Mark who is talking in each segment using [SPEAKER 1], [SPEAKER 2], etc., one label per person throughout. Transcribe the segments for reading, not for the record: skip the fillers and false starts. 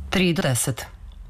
[SPEAKER 1] 3 do 10.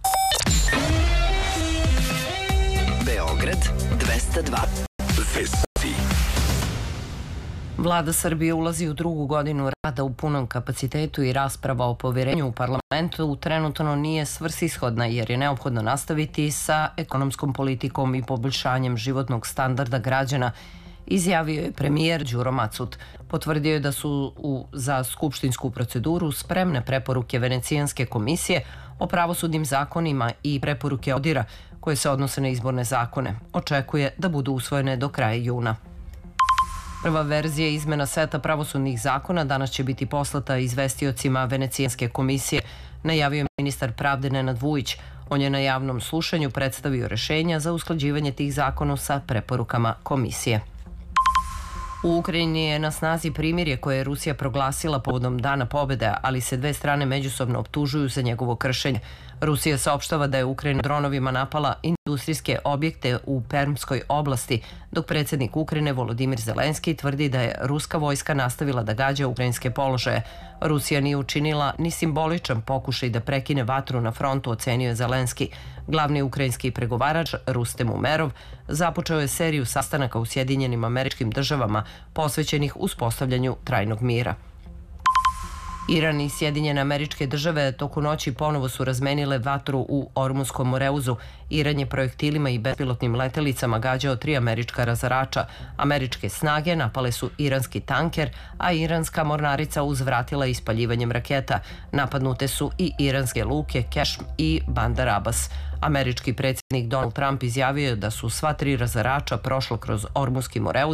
[SPEAKER 2] Beograd 202. Vesti.
[SPEAKER 1] Vlada Srbije ulazi u drugu godinu rada u punom kapacitetu i rasprava o poverenju u parlamentu trenutno nije svrsishodna jer je neophodno nastaviti sa ekonomskom politikom i poboljšanjem životnog standarda građana, izjavio je premijer Đuro Macut. Potvrdio je da su za skupštinsku proceduru spremne preporuke Venecijanske komisije o pravosudnim zakonima i preporuke ODIR-a koje se odnose na izborne zakone. Očekuje da budu usvojene do kraja juna. Prva verzija izmena seta pravosudnih zakona danas će biti poslata izvestiocima Venecijanske komisije, najavio je ministar pravde Nenad Vujić. On je na javnom slušanju predstavio rešenja za usklađivanje tih zakona sa preporukama komisije. U Ukrajini je na snazi primirje koje je Rusija proglasila povodom Dana pobede, ali se dve strane međusobno optužuju za njegovo kršenje. Rusija saopštava da je Ukrajina dronovima napala industrijske objekte u Permskoj oblasti, dok predsjednik Ukrajine Volodimir Zelenski tvrdi da je ruska vojska nastavila da gađa ukrajinske položaje. Rusija nije učinila ni simboličan pokušaj da prekine vatru na frontu, ocenio je Zelenski. Glavni ukrajinski pregovarač Rustem Umerov započeo je seriju sastanaka u Sjedinjenim Američkim Državama posvećenih uspostavljanju trajnog mira. Iran i Sjedinjene Američke Države toku noći ponovo su razmenile vatru u Ormunskom Moreuzu. Iran je projektilima i bespilotnim letelicama gađao 3 američka razarača. Američke snage napale su iranski tanker, a iranska mornarica uzvratila ispaljivanjem raketa. Napadnute su i iranske luke Kešm i Bandar Abbas. Američki predsjednik Donald Trump izjavio je da su sva 3 razarača prošla kroz Ormunski Moreuz